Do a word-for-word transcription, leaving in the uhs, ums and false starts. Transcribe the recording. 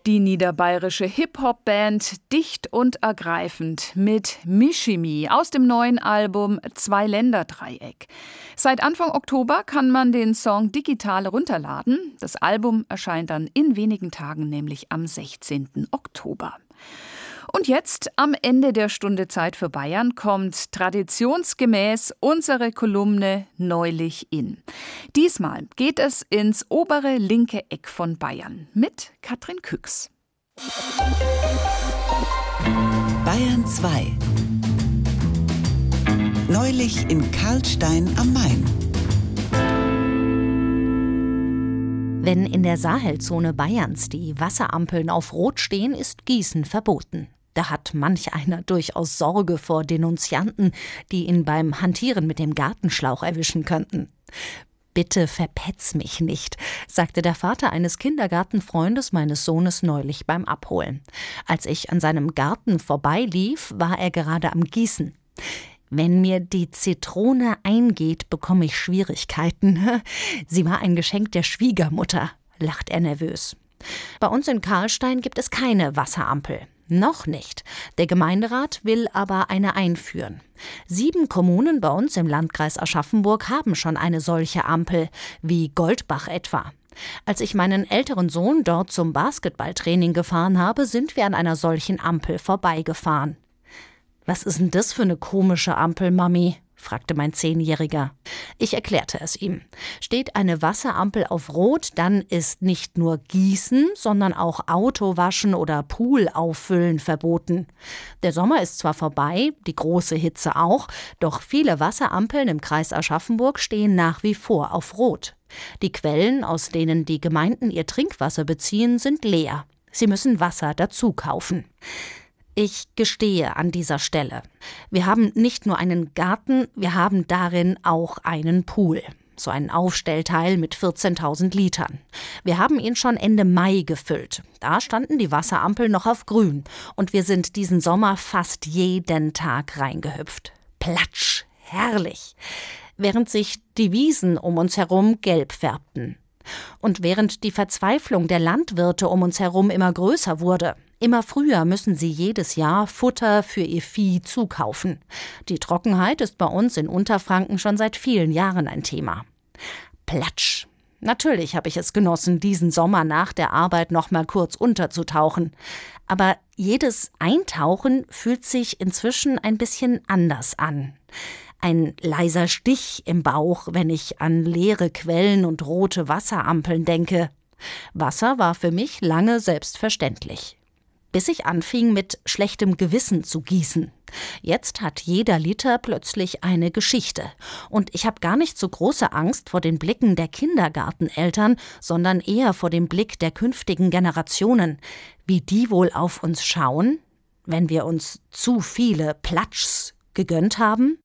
Die niederbayerische Hip-Hop-Band Dicht und Ergreifend mit Mischimi aus dem neuen Album Zwei-Länder-Dreieck. Seit Anfang Oktober kann man den Song digital runterladen. Das Album erscheint dann in wenigen Tagen, nämlich am sechzehnten Oktober. Und jetzt, am Ende der Stunde Zeit für Bayern, kommt traditionsgemäß unsere Kolumne Neulich in. Diesmal geht es ins obere linke Eck von Bayern mit Katrin Küchs. Bayern zwei. Neulich in Karlstein am Main. Wenn in der Sahelzone Bayerns die Wasserampeln auf Rot stehen, ist Gießen verboten. Da hat manch einer durchaus Sorge vor Denunzianten, die ihn beim Hantieren mit dem Gartenschlauch erwischen könnten. »Bitte verpetz mich nicht«, sagte der Vater eines Kindergartenfreundes meines Sohnes neulich beim Abholen. Als ich an seinem Garten vorbeilief, war er gerade am Gießen. »Wenn mir die Zitrone eingeht, bekomme ich Schwierigkeiten. Sie war ein Geschenk der Schwiegermutter«, lacht er nervös. Bei uns in Karlstein gibt es keine Wasserampel. Noch nicht. Der Gemeinderat will aber eine einführen. Sieben Kommunen bei uns im Landkreis Aschaffenburg haben schon eine solche Ampel, wie Goldbach etwa. Als ich meinen älteren Sohn dort zum Basketballtraining gefahren habe, sind wir an einer solchen Ampel vorbeigefahren. »Was ist denn das für eine komische Ampel, Mami?« fragte mein Zehnjähriger. Ich erklärte es ihm. Steht eine Wasserampel auf Rot, dann ist nicht nur Gießen, sondern auch Autowaschen oder Pool auffüllen verboten. Der Sommer ist zwar vorbei, die große Hitze auch, doch viele Wasserampeln im Kreis Aschaffenburg stehen nach wie vor auf Rot. Die Quellen, aus denen die Gemeinden ihr Trinkwasser beziehen, sind leer. Sie müssen Wasser dazu kaufen. Ich gestehe an dieser Stelle. Wir haben nicht nur einen Garten, wir haben darin auch einen Pool. So ein Aufstellteil mit vierzehntausend Litern. Wir haben ihn schon Ende Mai gefüllt. Da standen die Wasserampeln noch auf grün. Und wir sind diesen Sommer fast jeden Tag reingehüpft. Platsch, herrlich. Während sich die Wiesen um uns herum gelb färbten. Und während die Verzweiflung der Landwirte um uns herum immer größer wurde. Immer früher müssen sie jedes Jahr Futter für ihr Vieh zukaufen. Die Trockenheit ist bei uns in Unterfranken schon seit vielen Jahren ein Thema. Platsch. Natürlich habe ich es genossen, diesen Sommer nach der Arbeit noch mal kurz unterzutauchen. Aber jedes Eintauchen fühlt sich inzwischen ein bisschen anders an. Ein leiser Stich im Bauch, wenn ich an leere Quellen und rote Wasserampeln denke. Wasser war für mich lange selbstverständlich. Bis ich anfing, mit schlechtem Gewissen zu gießen. Jetzt hat jeder Liter plötzlich eine Geschichte. Und ich habe gar nicht so große Angst vor den Blicken der Kindergarteneltern, sondern eher vor dem Blick der künftigen Generationen. Wie die wohl auf uns schauen, wenn wir uns zu viele Platschs gegönnt haben?